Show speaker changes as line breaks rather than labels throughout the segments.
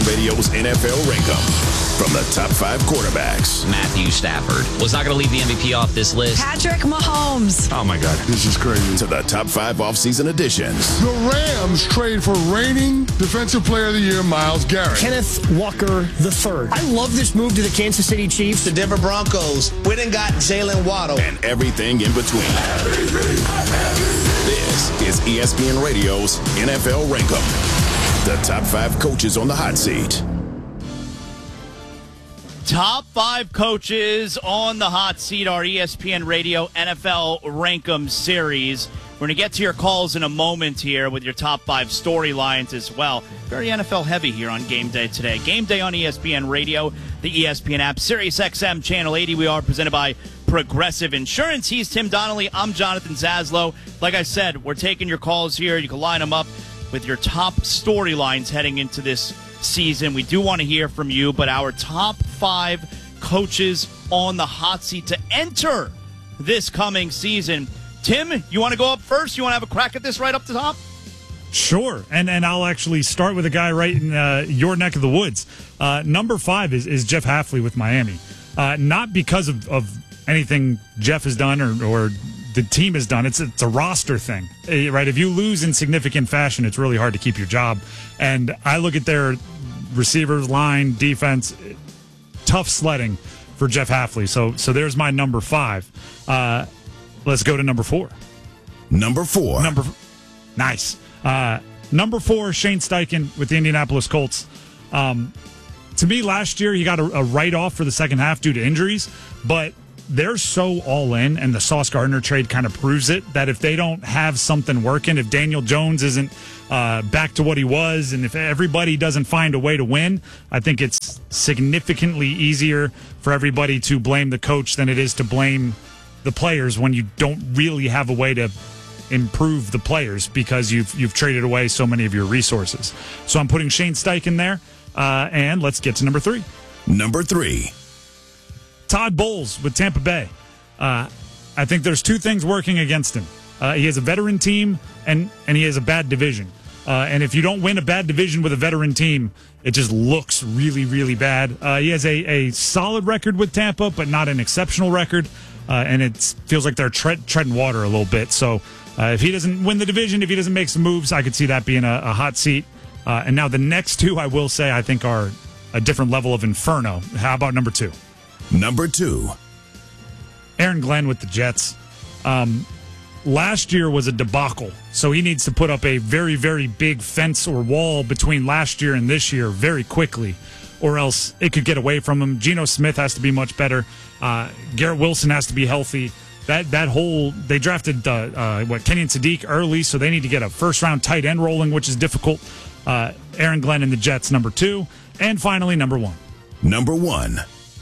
ESPN Radio's NFL Rankum. From the top 5 quarterbacks.
Matthew Stafford was not going to leave the MVP off this list.
Patrick Mahomes.
Oh, my God. This is crazy.
To the top 5 offseason additions.
The Rams trade for reigning Defensive Player of the Year, Myles Garrett.
Kenneth Walker III. I love this move to the Kansas City Chiefs.
The Denver Broncos went and got Jalen Waddle.
And everything in between. This is ESPN Radio's NFL Rankum. The top 5 coaches on the hot seat.
Top 5 coaches on the hot seat, our ESPN Radio NFL Rankum series. We're going to get to your calls in a moment here with your top 5 storylines as well. Very NFL heavy here on Game Day today. Game Day on ESPN Radio, the ESPN app, Sirius XM Channel 80. We are presented by Progressive Insurance. He's Tim Donnelly. I'm Jonathan Zaslow. Like I said, we're taking your calls here. You can line them up with your top storylines heading into this season. We do want to hear from you, but our top 5 coaches on the hot seat to enter this coming season. Tim, you want to go up first? You want to have a crack at this right up the top?
Sure, and I'll actually start with a guy right in your neck of the woods. Number 5 is Jeff Hafley with Miami. Not because of anything Jeff has done or the team has done. It's a roster thing, right? If you lose in significant fashion, it's really hard to keep your job. And I look at their receivers, line, defense, tough sledding for Jeff Hafley. So there's my number 5. Let's go to number 4.
Number 4.
Nice. Number 4, Shane Steichen with the Indianapolis Colts. To me, last year he got a write-off for the second half due to injuries, but they're so all in, and the Sauce Gardner trade kind of proves it, that if they don't have something working, if Daniel Jones isn't back to what he was, and if everybody doesn't find a way to win, I think it's significantly easier for everybody to blame the coach than it is to blame the players when you don't really have a way to improve the players because you've traded away so many of your resources. So I'm putting Shane Steichen there, and let's get to number 3.
Number 3.
Todd Bowles with Tampa Bay. I think there's 2 things working against him. He has a veteran team, and he has a bad division. And if you don't win a bad division with a veteran team, it just looks really, really bad. He has a solid record with Tampa, but not an exceptional record. And it feels like they're treading water a little bit. So if he doesn't win the division, if he doesn't make some moves, I could see that being a hot seat. And now the next 2, I will say, I think are a different level of inferno. How about number 2?
Number 2.
Aaron Glenn with the Jets. Last year was a debacle, so he needs to put up a very, very big fence or wall between last year and this year very quickly, or else it could get away from him. Geno Smith has to be much better. Garrett Wilson has to be healthy. That whole, they drafted Kenyon Sadiq early, so they need to get a first-round tight end rolling, which is difficult. Aaron Glenn and the Jets, number 2. And finally, number 1.
Number 1.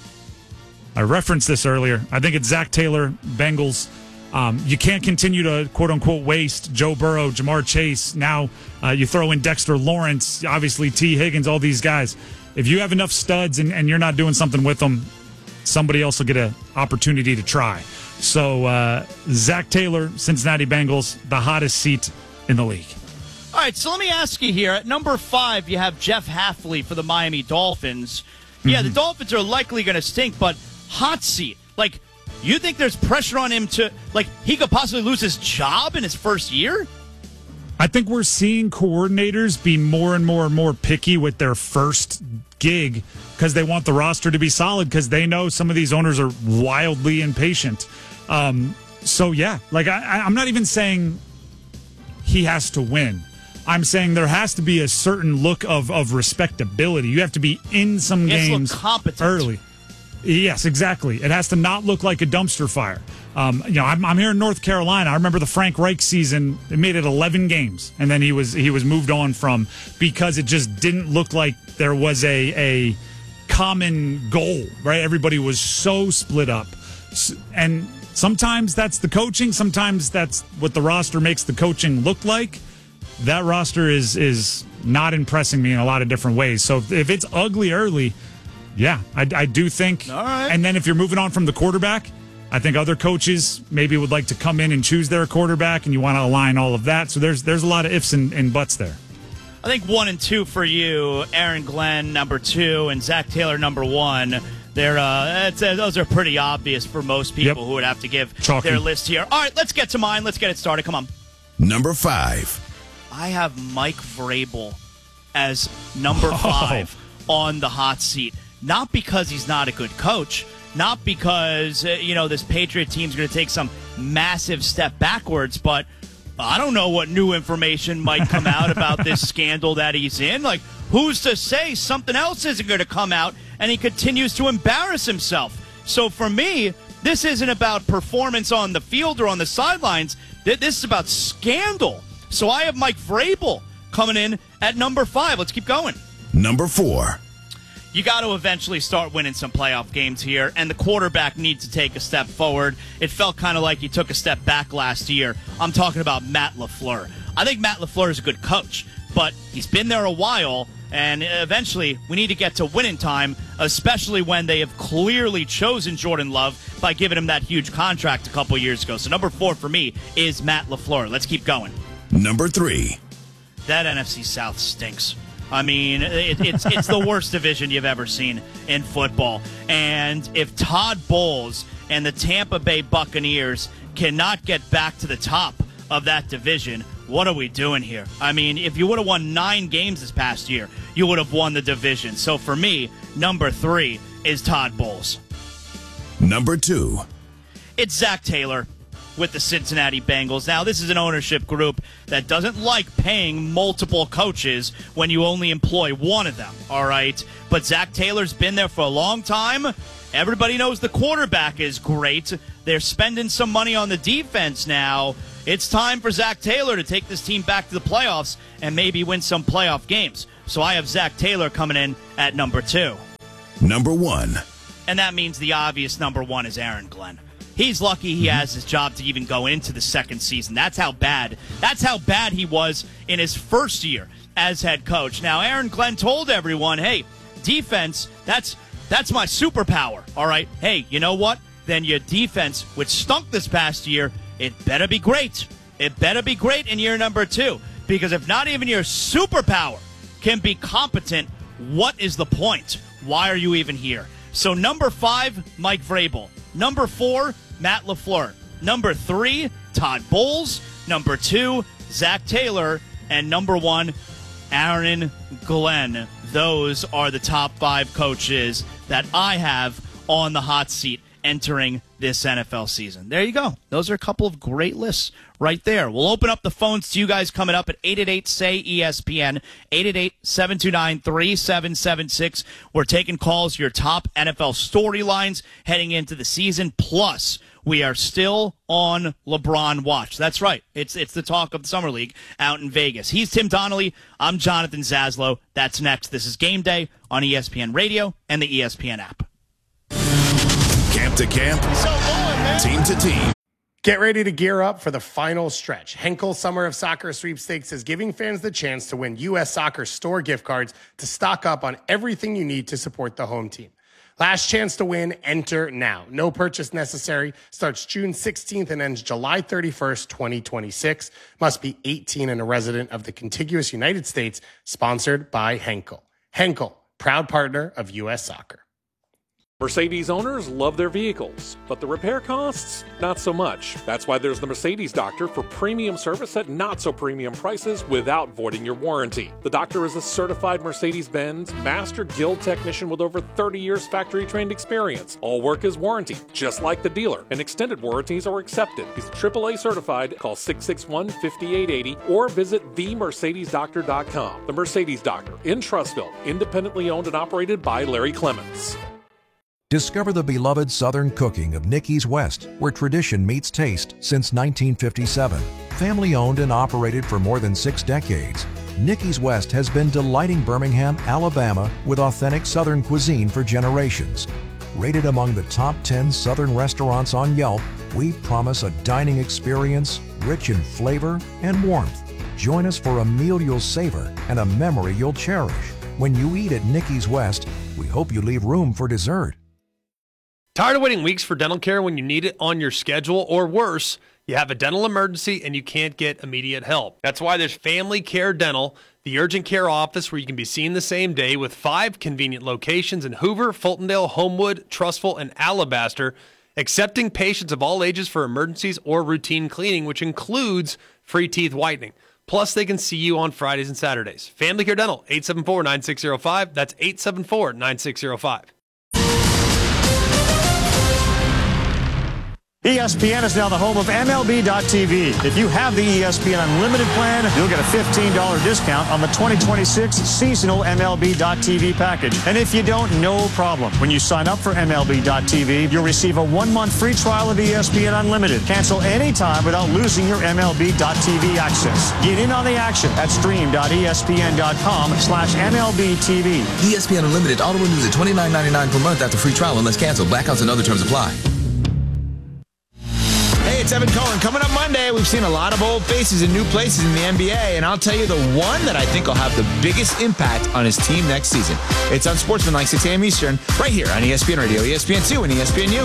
I referenced this earlier. I think it's Zach Taylor, Bengals. You can't continue to, quote-unquote, waste Joe Burrow, Jamar Chase. Now you throw in Dexter Lawrence, obviously T. Higgins, all these guys. If you have enough studs and you're not doing something with them, somebody else will get an opportunity to try. So Zach Taylor, Cincinnati Bengals, the hottest seat in the league.
All right, so let me ask you here. At number 5, you have Jeff Hafley for the Miami Dolphins. Yeah, the Dolphins are likely going to stink, but hot seat. Like, you think there's pressure on him to, like, he could possibly lose his job in his first year?
I think we're seeing coordinators be more and more and more picky with their first gig because they want the roster to be solid because they know some of these owners are wildly impatient. So, yeah, like, I'm not even saying he has to win. I'm saying there has to be a certain look of respectability. You have to be in some games early. Yes, exactly. It has to not look like a dumpster fire. I'm here in North Carolina. I remember the Frank Reich season. They made it 11 games, and then he was moved on from because it just didn't look like there was a common goal. Right? Everybody was so split up, and sometimes that's the coaching. Sometimes that's what the roster makes the coaching look like. That roster is not impressing me in a lot of different ways. So if it's ugly early, yeah, I do think.
All right.
And then if you're moving on from the quarterback, I think other coaches maybe would like to come in and choose their quarterback, and you want to align all of that. So there's a lot of ifs and buts there.
I think 1 and 2 for you, Aaron Glenn number 2 and Zach Taylor number 1. Those are pretty obvious for most people who would have to give their list here. All right, let's get to mine. Let's get it started. Come on.
Number 5.
I have Mike Vrabel as number 5 on the hot seat. Not because he's not a good coach, not because, this Patriot team's going to take some massive step backwards, but I don't know what new information might come out about this scandal that he's in. Like, who's to say something else isn't going to come out and he continues to embarrass himself? So for me, this isn't about performance on the field or on the sidelines. This is about scandal. So I have Mike Vrabel coming in at number 5. Let's keep going.
Number 4.
You got to eventually start winning some playoff games here, and the quarterback needs to take a step forward. It felt kind of like he took a step back last year. I'm talking about Matt LaFleur. I think Matt LaFleur is a good coach, but he's been there a while, and eventually we need to get to winning time, especially when they have clearly chosen Jordan Love by giving him that huge contract a couple years ago. So number 4 for me is Matt LaFleur. Let's keep going.
Number 3.
That NFC South stinks. I mean, it's the worst division you've ever seen in football. And if Todd Bowles and the Tampa Bay Buccaneers cannot get back to the top of that division, what are we doing here? I mean, if you would have won 9 games this past year, you would have won the division. So for me, number 3 is Todd Bowles.
Number 2.
It's Zach Taylor with the Cincinnati Bengals. Now, this is an ownership group that doesn't like paying multiple coaches when you only employ one of them, all right? But Zach Taylor's been there for a long time. Everybody knows the quarterback is great. They're spending some money on the defense now. It's time for Zach Taylor to take this team back to the playoffs and maybe win some playoff games. So I have Zach Taylor coming in at number 2.
Number 1.
And that means the obvious number 1 is Aaron Glenn. He's lucky he has his job to even go into the second season. That's how bad he was in his first year as head coach. Now, Aaron Glenn told everyone, hey, defense, that's my superpower, all right? Hey, you know what? Then your defense, which stunk this past year, it better be great. It better be great in year number 2. Because if not even your superpower can be competent, what is the point? Why are you even here? So number 5, Mike Vrabel. Number 4, Matt LaFleur. Number 3, Todd Bowles. Number 2, Zach Taylor. And number 1, Aaron Glenn. Those are the top 5 coaches that I have on the hot seat entering this NFL season. There you go. Those are a couple of great lists right there. We'll open up the phones to you guys coming up at 888-SAY-ESPN, 888-729-3776. We're taking calls, your top NFL storylines heading into the season. Plus, we are still on LeBron watch. That's right. It's the talk of the Summer League out in Vegas. He's Tim Donnelly. I'm Jonathan Zaslow. That's next. This is Game Day on ESPN Radio and the ESPN app.
Camp to camp, team to team.
Get ready to gear up for the final stretch. Henkel Summer of Soccer Sweepstakes is giving fans the chance to win U.S. Soccer store gift cards to stock up on everything you need to support the home team. Last chance to win, enter now. No purchase necessary. Starts June 16th and ends July 31st, 2026. Must be 18 and a resident of the contiguous United States. Sponsored by Henkel. Henkel, proud partner of U.S. Soccer.
Mercedes owners love their vehicles, but the repair costs, not so much. That's why there's the Mercedes Doctor for premium service at not so premium prices without voiding your warranty. The doctor is a certified Mercedes-Benz Master Guild technician with over 30 years factory-trained experience. All work is warranty, just like the dealer, and extended warranties are accepted. He's AAA certified. Call 661-5880 or visit themercedesdoctor.com. The Mercedes Doctor in Trussville, independently owned and operated by Larry Clements.
Discover the beloved Southern cooking of Nicky's West, where tradition meets taste since 1957. Family owned and operated for more than 6 decades, Nicky's West has been delighting Birmingham, Alabama with authentic Southern cuisine for generations. Rated among the top 10 Southern restaurants on Yelp, we promise a dining experience rich in flavor and warmth. Join us for a meal you'll savor and a memory you'll cherish. When you eat at Nicky's West, we hope you leave room for dessert.
Tired of waiting weeks for dental care when you need it on your schedule? Or worse, you have a dental emergency and you can't get immediate help. That's why there's Family Care Dental, the urgent care office where you can be seen the same day with 5 convenient locations in Hoover, Fultondale, Homewood, Trussville, and Alabaster, accepting patients of all ages for emergencies or routine cleaning, which includes free teeth whitening. Plus, they can see you on Fridays and Saturdays. Family Care Dental, 874-9605. That's 874-9605.
ESPN is now the home of MLB.tv. If you have the ESPN Unlimited plan, you'll get a $15 discount on the 2026 seasonal MLB.tv package. And if you don't, no problem. When you sign up for MLB.tv, you'll receive a 1-month free trial of ESPN Unlimited. Cancel anytime without losing your MLB.tv access. Get in on the action at stream.espn.com/MLBTV.
ESPN Unlimited auto renews at $29.99 per month after free trial unless canceled. Blackouts and other terms apply.
Hey, it's Evan Cohen. Coming up Monday, we've seen a lot of old faces in new places in the NBA, and I'll tell you the one that I think will have the biggest impact on his team next season. It's on Sportsmanlike, 6 a.m. Eastern, right here on ESPN Radio, ESPN2, and ESPNU.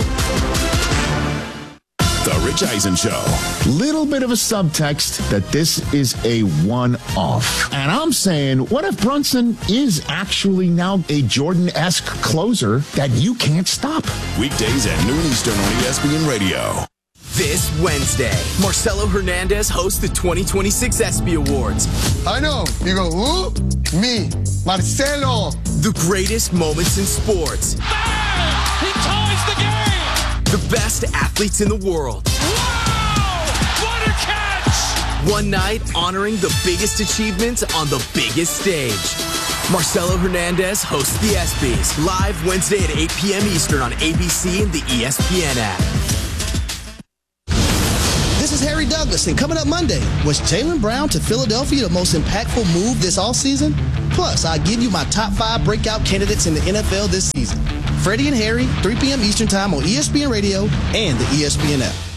The Rich Eisen Show.
Little bit of a subtext that this is a one-off. And I'm saying, what if Brunson is actually now a Jordan-esque closer that you can't stop?
Weekdays at noon Eastern on ESPN Radio.
This Wednesday, Marcelo Hernandez hosts the 2026 ESPY Awards.
I know. You go, who? Me, Marcelo.
The greatest moments in sports.
Bang! He ties the game!
The best athletes in the world.
Wow! What a catch!
One night honoring the biggest achievements on the biggest stage. Marcelo Hernandez hosts the ESPYs live Wednesday at 8 p.m. Eastern on ABC and the ESPN app.
This is Harry Douglas, and coming up Monday, was Jaylen Brown to Philadelphia the most impactful move this offseason? Plus, I give you my top 5 breakout candidates in the NFL this season. Freddie and Harry, 3 p.m. Eastern Time on ESPN Radio and the ESPN app.